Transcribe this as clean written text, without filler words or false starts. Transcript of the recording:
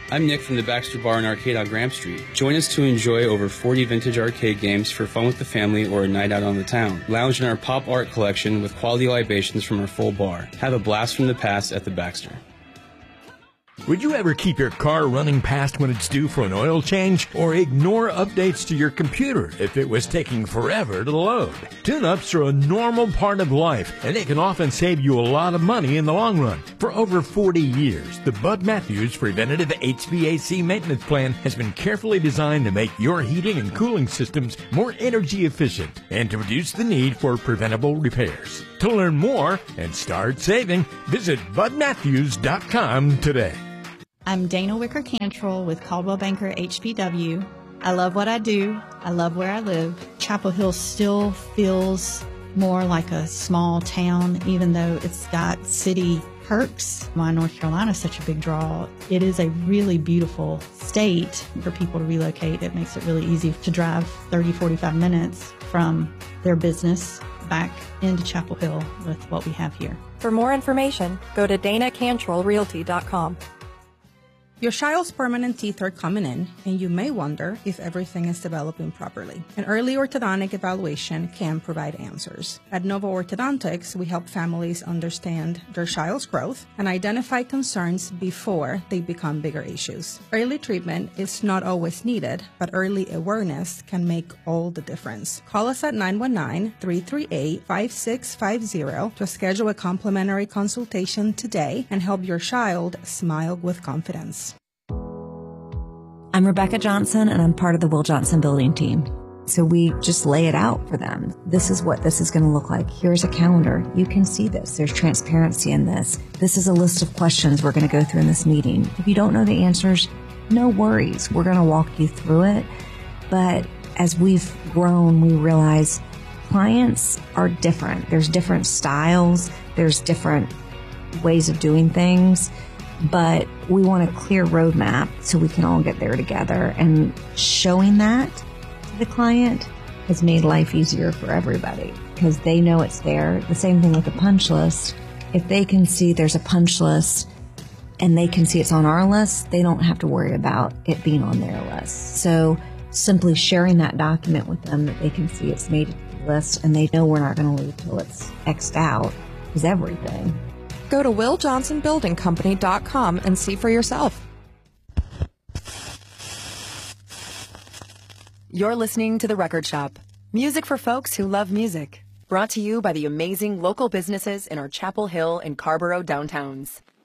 I'm Nick from the Baxter Bar and Arcade on Graham Street. Join us to enjoy over 40 vintage arcade games for fun with the family or a night out on the town. Lounge in our pop art collection with quality libations from our full bar. Have a blast from the past at the Baxter. Would you ever keep your car running past when it's due for an oil change? Or ignore updates to your computer if it was taking forever to load? Tune-ups are a normal part of life, and they can often save you a lot of money in the long run. For over 40 years, the Bud Matthews Preventative HVAC Maintenance Plan has been carefully designed to make your heating and cooling systems more energy efficient and to reduce the need for preventable repairs. To learn more and start saving, visit budmatthews.com today. I'm Dana Wicker Cantrell with Caldwell Banker HPW. I love what I do. I love where I live. Chapel Hill still feels more like a small town, even though it's got city perks. Why North Carolina is such a big draw. It is a really beautiful state for people to relocate. It makes it really easy to drive 30, 45 minutes from their business back into Chapel Hill with what we have here. For more information, go to DanaCantrellRealty.com. Your child's permanent teeth are coming in, and you may wonder if everything is developing properly. An early orthodontic evaluation can provide answers. At Nova Orthodontics, we help families understand their child's growth and identify concerns before they become bigger issues. Early treatment is not always needed, but early awareness can make all the difference. Call us at 919-338-5650 to schedule a complimentary consultation today and help your child smile with confidence. I'm Rebecca Johnson, and I'm part of the Will Johnson building team. So we just lay it out for them. This is what this is going to look like. Here's a calendar. You can see this. There's transparency in this. This is a list of questions we're going to go through in this meeting. If you don't know the answers, no worries. We're going to walk you through it. But as we've grown, we realize clients are different. There's different styles. There's different ways of doing things. But we want a clear roadmap so we can all get there together. And showing that to the client has made life easier for everybody because they know it's there. The same thing with the punch list. If they can see there's a punch list and they can see it's on our list, they don't have to worry about it being on their list. So simply sharing that document with them that they can see it's made the list and they know we're not going to leave till it's X'd out is everything. Go to WillJohnsonBuildingCompany.com and see for yourself. You're listening to The Record Shop. Music for folks who love music. Brought to you by the amazing local businesses in our Chapel Hill and Carborough downtowns.